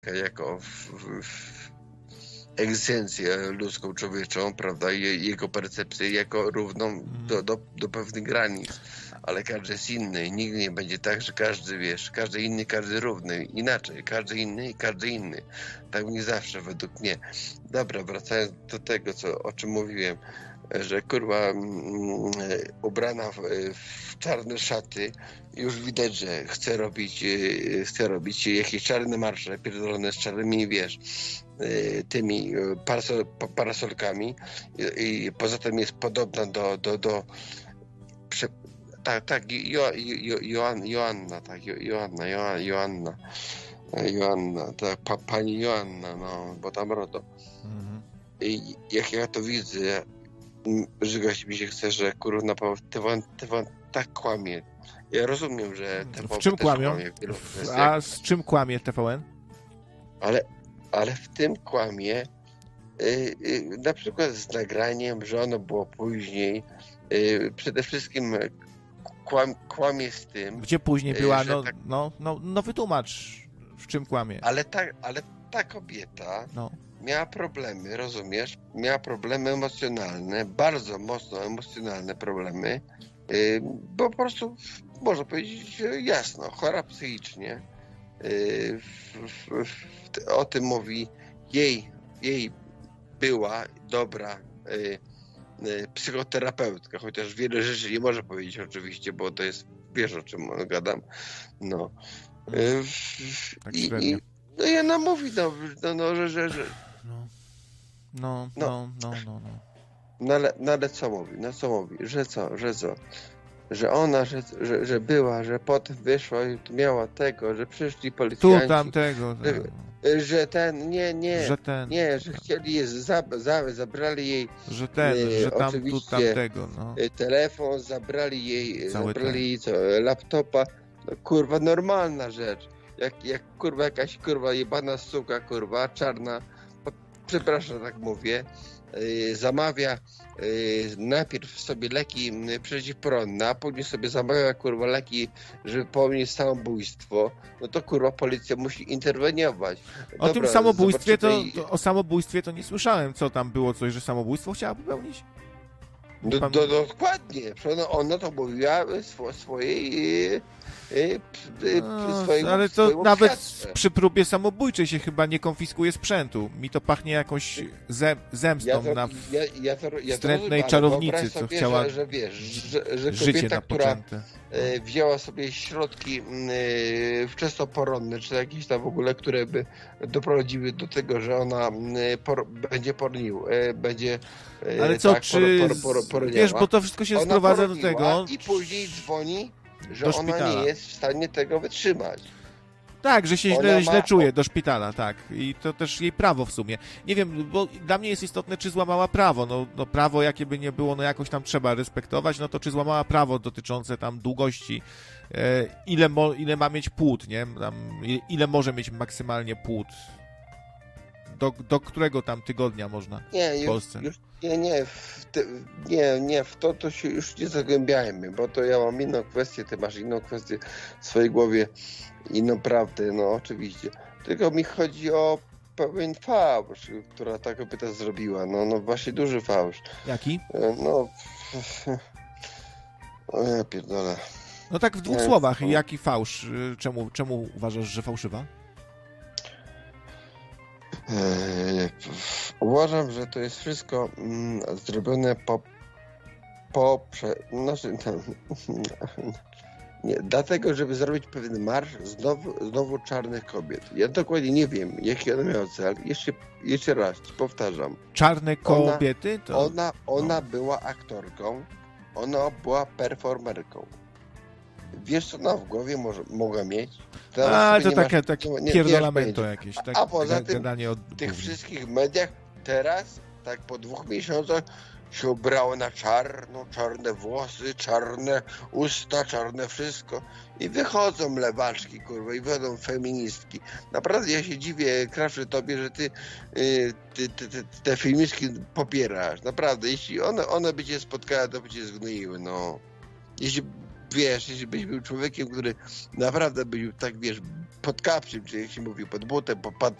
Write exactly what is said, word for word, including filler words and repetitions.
jako w, w, w egzystencję ludzką, człowieczą, prawda, i jego percepcję jako równą do, do, do pewnych granic, ale każdy jest inny. Nigdy nie będzie tak, że każdy, wiesz, każdy inny, każdy równy. Inaczej, każdy inny i każdy inny. Tak nie zawsze, według mnie. Dobra, wracając do tego, co, o czym mówiłem, że kurwa mm, ubrana w, w czarne szaty, już widać, że chce robić, chce robić jakieś czarne marsze, pierdolone z czarnymi, wiesz, tymi parasol, parasolkami i, i poza tym jest podobna do, do, do prze, tak, tak, jo, jo, Joanna, Joanna, tak, jo, Joanna, jo, Joanna, Joanna, tak, pa, pani Joanna, no, bo tam RODO. Mhm. I jak ja to widzę, żygać mi się chce, że kurwa, Tewon, Tewon tak kłamie. Ja rozumiem, że T V N w czym kłamią? Kłamie w A z czym kłamie T V N? Ale, ale w tym kłamie yy, yy, na przykład z nagraniem, że ono było później. Yy, przede wszystkim kłam, kłamie z tym. Gdzie później była? Yy, no, tak, no, no, no wytłumacz, w czym kłamie. Ale ta, ale ta kobieta no. miała problemy, rozumiesz? Miała problemy emocjonalne, bardzo mocno emocjonalne problemy, yy, bo po prostu można powiedzieć jasno, chora psychicznie. Yy, w, w, w, o tym mówi jej, jej była dobra yy, yy, psychoterapeutka, chociaż wiele rzeczy nie może powiedzieć oczywiście, bo to jest, wiesz o czym gadam. No. Yy, tak i, i, no i ona mówi, no, no, no że, że, że... No. No, no, no, no, no. No ale, no ale co mówi? No co mówi? Że co? Że co? Że ona, że, że, że była, że potem wyszła i miała tego, że przyszli policjanci. Tu tamtego. Że, że ten, nie, nie, że ten, nie, że chcieli je, za, za, zabrali jej że ten, e, że tam, tu tamtego, no. telefon, zabrali jej, Cały zabrali ten. jej co, laptopa. No, kurwa, normalna rzecz. Jak, jak kurwa jakaś kurwa jebana suka, kurwa, czarna, przepraszam, tak mówię, yy, zamawia yy, najpierw sobie leki przeciwporonne, a później sobie zamawia kurwa leki, żeby popełnić samobójstwo, no to kurwa policja musi interweniować. O Dobra, tym samobójstwie to, to, o samobójstwie to nie słyszałem, co tam było coś, że samobójstwo chciała popełnić? Do, do, do, dokładnie, ona, ona to mówiła swo, swojej yy, yy, no, swojego, ale to nawet świadce. Przy próbie samobójczej się chyba nie konfiskuje sprzętu. Mi to pachnie jakąś zem, zemstą ja to, na ja, ja to, ja wstrętnej czarownicy, co sobie, chciała że, że wiesz, że, że życie kobieta, napoczęte. która y, wzięła sobie środki y, wczesnoporonne, czy jakieś tam w ogóle, które by doprowadziły do tego, że ona y, por, będzie pornił, y, będzie y, ale co, tak, czy por, por, por, wiesz, bo to wszystko się ona sprowadza do tego i później dzwoni, że do ona szpitala. nie jest w stanie tego wytrzymać. Tak, że się źle, ma... źle czuje, do szpitala, tak. I to też jej prawo w sumie. Nie wiem, bo dla mnie jest istotne, czy złamała prawo. No, no prawo, jakie by nie było, no jakoś tam trzeba respektować, no to czy złamała prawo dotyczące tam długości, e, ile, mo, ile ma mieć płód, nie? Tam, ile może mieć maksymalnie płód. Do, do którego tam tygodnia można nie, w Polsce? Już, już, nie, nie, w te, nie, nie, w to, to się już nie zagłębiajmy, bo to ja mam inną kwestię, ty masz inną kwestię w swojej głowie, inną prawdę, no oczywiście. Tylko mi chodzi o pewien fałsz, która ta kobieta zrobiła, no, no właśnie duży fałsz. Jaki? No, o ja pierdolę. No tak w dwóch nie, słowach, to... jaki fałsz? Czemu, czemu uważasz, że fałszywa? Eee, uważam, że to jest wszystko mm, zrobione po, po prze, znaczy, tam, nie, dlatego, żeby zrobić pewien marsz znowu, znowu czarnych kobiet. Ja dokładnie nie wiem, jaki on miał cel. Jeszcze, jeszcze raz ci powtarzam. Czarne kobiety? To... Ona, ona no. była aktorką, ona była performerką. Wiesz, co ona w głowie może, mogła mieć? A, to takie masz, tak pierdolamento jakieś. Tak, a poza tym od... w tych wszystkich mediach teraz, tak po dwóch miesiącach się ubrało na czarno, czarne włosy, czarne usta, czarne wszystko i wychodzą lewaczki, kurwa, i wychodzą feministki. Naprawdę ja się dziwię, Krafrzy, tobie, że ty, yy, ty, ty, ty te feministki popierasz. Naprawdę, jeśli one, one by cię spotkały, to by cię zgnoiły, no. Jeśli wiesz, jeśli byś był człowiekiem, który naprawdę był tak, wiesz, pod kapciem, czy jak się mówi, pod butem, pod,